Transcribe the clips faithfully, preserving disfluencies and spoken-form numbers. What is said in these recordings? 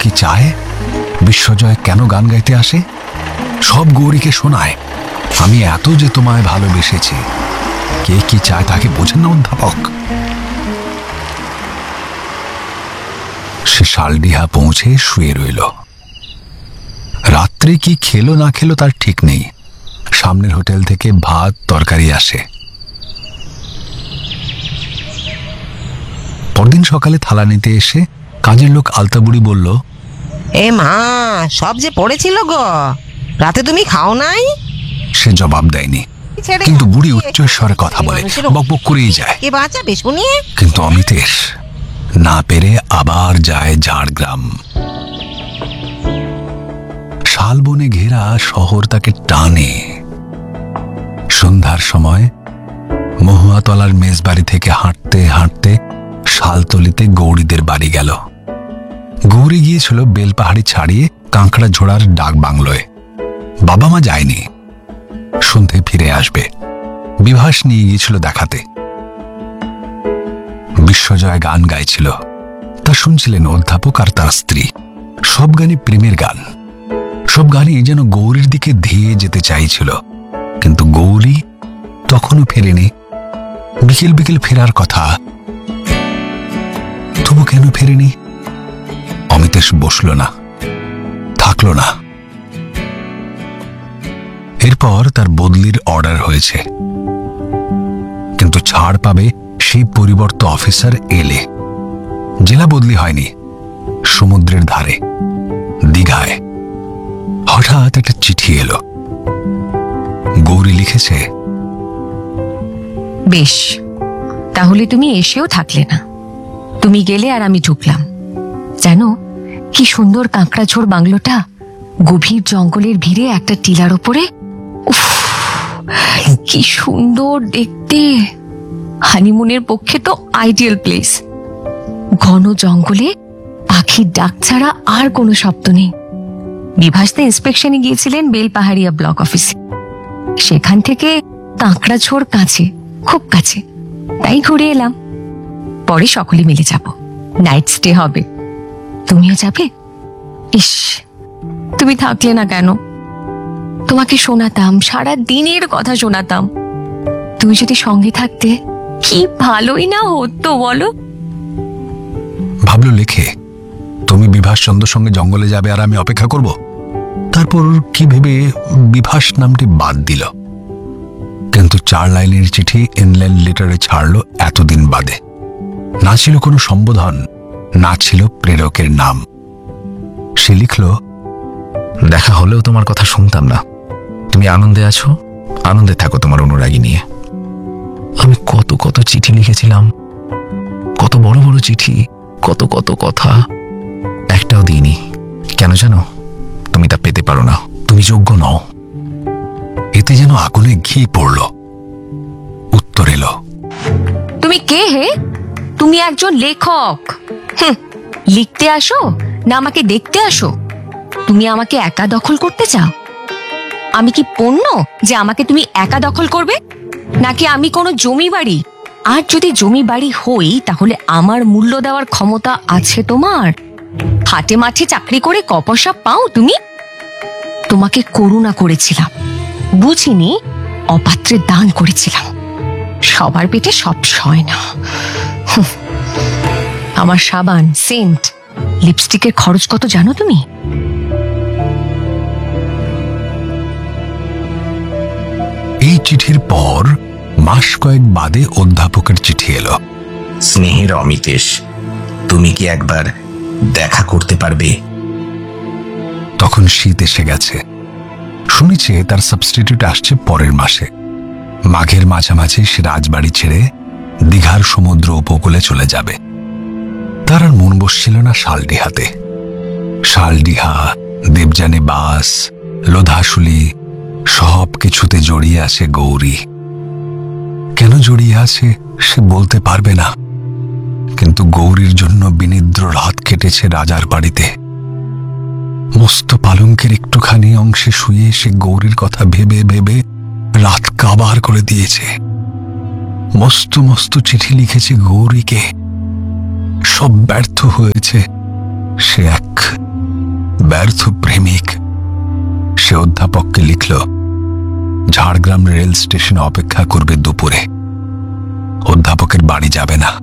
কি চায়, বিশ্বজয় কেন গান গাইতে আসে, সব গৌরীকে শোনায়। আমি এত যে তোমায় ভালোবেসেছি, কে কি চায় তাকে বোঝেন না অধ্যাপক? সে শালডিহা পৌঁছে শুয়ে রইল। রাত্রে কি খেলো না খেলো তার ঠিক নেই। সামনের হোটেল থেকে ভাত তরকারি আসে। পরদিন সকালে থালা নিতে এসে কাজের লোক আলতাবুড়ি বলল, এ মা, সব যে পড়েছিল গো, রাতে তুমি খাও নাই? সে জবাব দেয়নি, কিন্তু বুড়ি উচ্চস্বরে কথা বলে, বকবক করেই যায়। কে বাঁচাবে শুনিয়ে? কিন্তু অমিতেশ না পেরে আবার যায় ঝাড়গ্রাম। শালবনে ঘেরা শহর তাকে টানে। সন্ধ্যার সময় মহুয়াতলার মেজবাড়ি থেকে হাঁটতে হাঁটতে শালতলিতে গৌরীদের বাড়ি গেল। গৌরী গিয়েছিল বেলপাহাড়ি ছাড়িয়ে কাঁকড়া ঝোড়ার ডাক বাংলোয়। বাবা মা যায়নি, সন্ধে ফিরে আসবে। বিভাস নিয়ে গিয়েছিল দেখাতে। বিশ্বজয় গান গাইছিল, তা শুনছিলেন অধ্যাপক আর তার স্ত্রী। সব গানই প্রেমের গান, সব গানই যেন গৌরীর দিকে ধেয়ে যেতে চাইছিল। কিন্তু গৌরী তখনও ফেরেনি। বিকেল বিকেল ফেরার কথা, তবু কেন ফেরেনি? অমিতেশ বসল না, থাকলো না। এরপর তার বদলির অর্ডার হয়েছে, কিন্তু ছাড় পাবে সেই পরিবর্ত অফিসার এলে। জেলা বদলি হয়নি, সমুদ্রের ধারে দীঘায়। হঠাৎ একটা চিঠি এলো। গৌরী লিখেছে, বেশ, তাহলে তুমি এসেও থাকলে না। তুমি গেলে আর আমি ঢুকলাম। জানো কি সুন্দর কাঁকড়াঝোড় বাংলোটা, গভীর জঙ্গলের ভিড়ে একটা টিলার ওপরে। উফ, কি সুন্দর দেখতে। হানিমুনের পক্ষে তো আইডিয়াল প্লেস। ঘন জঙ্গলে পাখির ডাক ছাড়া আর কোনো শব্দ নেই। বিভাসতে ইন্সপেকশনে গিয়েছিলেন বেলপাহাড়িয়া ব্লক অফিসে। সেখান থেকে কাঁকড়াঝোড় কাছে, খুব কাছে, তাই ঘুরে এলাম। পরে সকলে মিলে যাব, নাইট স্টে হবে। তুমিও যাবে? ইস, তুমি থাকলে না কেন? তোমাকে শোনাতাম, সারা দিনের কথা শোনাতাম। তুমি যদি সঙ্গে থাকতে কি ভালোই না হতো বলো। ভাবলো লেখে, তুমি বিভাস চন্দ্রের সঙ্গে জঙ্গলে যাবে আর আমি অপেক্ষা করব। তারপর কি ভেবে বিভাস নামটি বাদ দিল। কিন্তু চার লাইনের চিঠি ইনল্যান্ড লেটারে ছাড়লো এতদিন বাদে। না ছিল কোনো সম্বোধন, না ছিল প্রেরকের নাম। সে লিখল, দেখা হলেও তোমার কথা শুনতাম না। তুমি আনন্দে আছো, আনন্দে থাকো তোমার অনুরাগী নিয়ে। আমি কত কত চিঠি লিখেছিলাম, কত বড় বড় চিঠি, কত কত কথা, একটাও দিইনি। কেন জানো? তুমি তা পেতে পারো না, তুমি যোগ্য নও। এতে যেন আগুনে ঘি পড়ল। উত্তর এলো, তুমি কে হে? তুমি একজন লেখক। হুঁ, লিখতে আসো না আমাকে দেখতে আসো? তুমি আমাকে একা দখল করতে চাও? আমি কি পণ্য যে আমাকে তুমি একা দখল করবে? নাকি আমি কোনো জমি বাড়ি? আর যদি জমি বাড়ি হই, তাহলে আমার মূল্য দেওয়ার ক্ষমতা আছে তোমার? হাটে মাঠে চাকরি করে ক পয়সা পাও তুমি? তোমাকে করুণা করেছিলাম, বুঝিনি অপাত্রে দান করেছিলাম। সবার পেটে সব সয় না। আমার সাবান, সেন্ট, লিপস্টিকের খরচ কত জানো তুমি? এই চিঠির পর মাস কয়েক বাদে অধ্যাপকের চিঠি এলো। স্নেহের অমিতেশ, তুমি কি একবার দেখা করতে পারবে? তখন শীত এসে গেছে। শুনেছে তার সাবস্টিটিউট আসছে পরের মাসে। মাঘের মাঝামাঝি সে রাজবাড়ি ছেড়ে দীঘার সমুদ্র উপকূলে চলে যাবে। তার আর মন বসছিল না শালডিহাতে। শালডিহা, দেবযানী বাস, লোধাশুলি সব কিছুতে জড়িয়ে আছে গৌরী। কেন জড়িয়ে আছে সে বলতে পারবে না, কিন্তু গৌরীর জন্য বিনিদ্র রাত কেটেছে রাজার বাড়িতে। মস্ত পালঙ্কের একটুখানি অংশে শুয়ে সে গৌরীর কথা ভেবে ভেবে রাত কাবার করে দিয়েছে। মস্ত মস্ত চিঠি লিখেছে গৌরীকে, সব ব্যর্থ হয়েছে। সে এক ব্যর্থ প্রেমিক। সে অধ্যাপককে লিখল ঝাড়গ্রাম রেল স্টেশনে অপেক্ষা করবে দুপুরে, অধ্যাপকের বাড়ি যাবে না।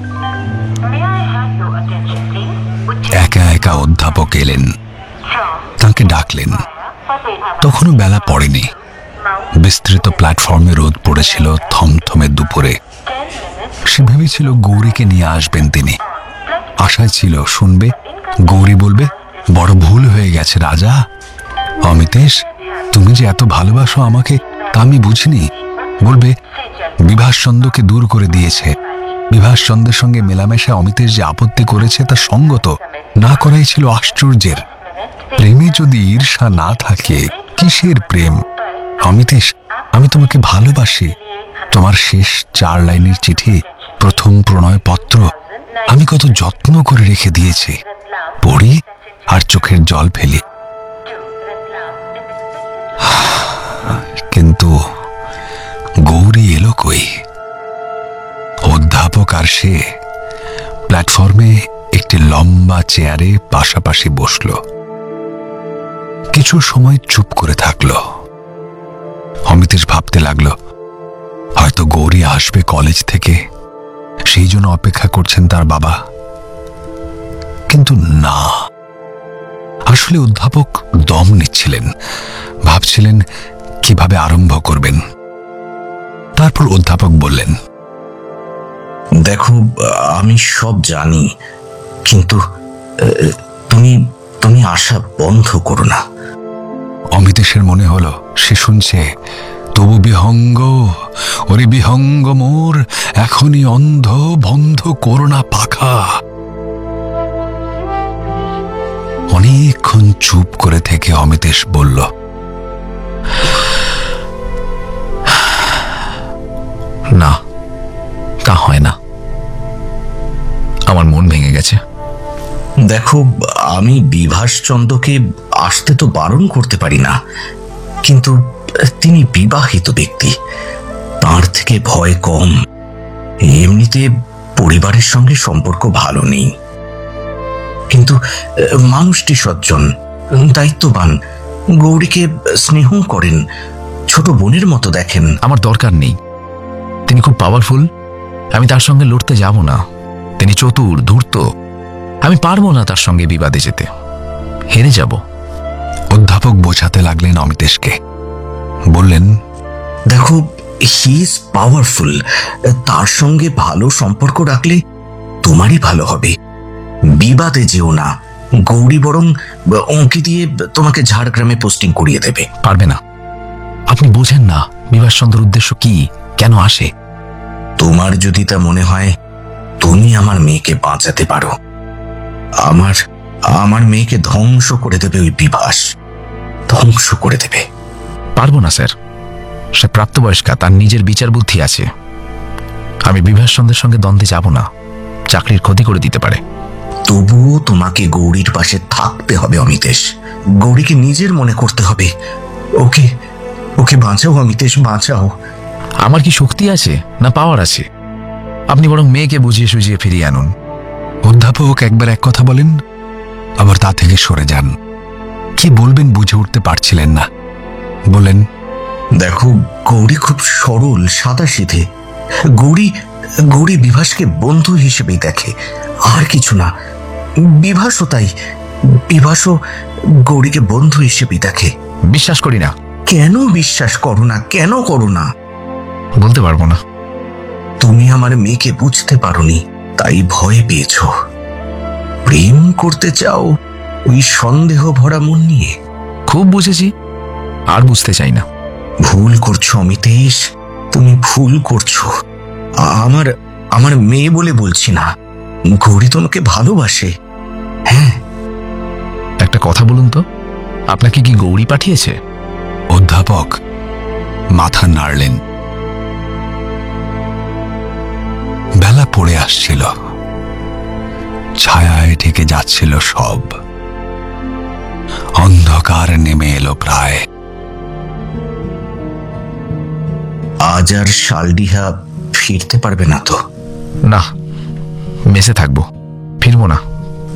একা একা অধ্যাপক এলেন, তাকে ডাকলেন। তখনও বেলা পড়েনি। বিস্তৃত প্ল্যাটফর্মে রোদ পড়েছিল থমথমে দুপুরে। সে ভেবেছিল গৌরীকে নিয়ে আসবেন তিনি। আশায় ছিল শুনবে, গৌরী বলবে বড় ভুল হয়ে গেছে রাজা। অমিতেশ, তুমি যে এত ভালোবাসো আমাকে তা আমি বুঝিনি। বলবে বিভাসচন্দ্রকে দূর করে দিয়েছে, বিভাসচন্দ্রের সঙ্গে মেলামেশা অমিতেশ যে আপত্তি করেছে তা সঙ্গত না করাই ছিল আশ্চর্যের। প্রেমে যদি ঈর্ষা না থাকে কিসের প্রেম? অমিতেশ, আমি তোমাকে ভালোবাসি। তোমার শেষ চার লাইনের চিঠি, প্রথম প্রণয় পত্র আমি কত যত্ন করে রেখে দিয়েছি। পড়ি আর চোখের জল ফেলি। কিন্তু গৌরী এলো কই? অধ্যাপক আর সে প্ল্যাটফর্মে একটি লম্বা চেয়ারে পাশাপাশি বসল। কিছু সময় চুপ করে থাকলো। অমিতেশ ভাবতে লাগলো হয়তো গৌরী আসবে কলেজ থেকে, সেই জন্য অপেক্ষা করছেন তার বাবা। কিন্তু না, আসলে অধ্যাপক দম নিচ্ছিলেন, ভাবছিলেন কিভাবে আরম্ভ করবেন। তারপর অধ্যাপক বললেন, দেখো, আমি সব জানি, কিন্তু তুমি তুমি আশা বন্ধ করো না। অমিতেশের মনে হলো সে শুনছে, তবু বিহঙ্গ, ওরে বিহঙ্গ মোর, এখনই অন্ধ, বন্ধ করোনা পাখা। অনেকক্ষণ চুপ করে থেকে অমিতেশ বলল, না, তা হয় না। আমার মন ভেঙে গেছে। দেখো, আমি বিভাসচন্দ্রকে আসতে তো বারণ করতে পারি না, কিন্তু তিনি বিবাহিত ব্যক্তি, তার থেকে ভয় কম। এমনিতে পরিবারের সঙ্গে সম্পর্ক ভালো নেই, কিন্তু মানুষটি সজ্জন, দায়িত্ববান, গৌরীকে স্নেহ করেন, ছোট বোনের মতো দেখেন। আমার দরকার নেই। তিনি খুব পাওয়ারফুল, আমি তার সঙ্গে লড়তে যাব না। তিনি চতুর, ধূর্ত, আমি পারবো না তার সঙ্গে বিবাদে যেতে, হেরে যাব। অধ্যাপক বোঝাতে লাগলেন অমিতেশকে। বললেন, দেখো, হি ইজ পাওয়ারফুল, তার সঙ্গে ভালো সম্পর্ক রাখলে তোমারই ভালো হবে। বিবাদে যেও না, গৌরী বরং অঙ্কি দিয়ে তোমাকে ঝাড়গ্রামে পোস্টিং করিয়ে দেবে। পারবে না। আপনি বোঝেন না বিভাসচন্দ্রের উদ্দেশ্য কি, কেন আসে। তোমার যদি তা মনে হয় তুমি আমার মেয়েকে বাঁচাতে পারো, আমার আমার মেয়েকে ধ্বংস করে দেবে ওই বিভাস, ধ্বংস করে দেবে। পারবো না স্যার, সে প্রাপ্তবয়স্কা, তার নিজের বিচার বুদ্ধি আছে। আমি বিভাসচন্দ্রের সঙ্গে দ্বন্দ্বে যাব না, চাকরির ক্ষতি করে দিতে পারে। তবুও তোমাকে গৌরীর পাশে থাকতে হবে অমিতেশ, গৌরীকে নিজের মনে করতে হবে। ওকে ওকে বাঁচাও অমিতেশ, বাঁচাও। আমার কি শক্তি আছে না পাওয়ার আছে? আপনি বরং মেয়েকে বুঝিয়ে সুঝিয়ে ফিরিয়ে আনুন। অধ্যাপক একবার এক কথা বলেন, আবার তা থেকে সরে যান। কি বলবেন বুঝে উঠতে পারছিলেন না। বলেন, দেখো, গৌরী খুব সরল, সাদাসিধে। গৌরী গৌরী বিভাসকে বন্ধু হিসেবেই দেখে, আর কিছু না। বিভাসও তাই, বিভাসও গৌরীকে বন্ধু হিসেবেই দেখে। বিশ্বাস করি না। কেন বিশ্বাস করো না? কেন করো না? বলতে পারবো না। তুমি আমার মেয়েকে বুঝতে পারোনি, তাই ভয় পেয়েছ। প্রেম করতে চাও ওই সন্দেহ ভরা মন নিয়ে। খুব বুঝেছি, আর বুঝতে চাই না। ভুল করছো অমিতেশ, তুমি ভুল করছো। আমার আমার মেয়ে বলে বলছি না, গৌরী তোমাকে ভালোবাসে। হ্যাঁ। একটা কথা বলুন তো, আপনাকে কি গৌরী পাঠিয়েছে? অধ্যাপক মাথা নাড়লেন। বেলা পড়ে আসছিল, ছায়ায় ঢেকে যাচ্ছিল সব। অন্ধকার নেমে এলো প্রায়। আজ আর শালডিহা ফিরতে পারবে না তো? না, মেসে থাকবো, ফিরবো না।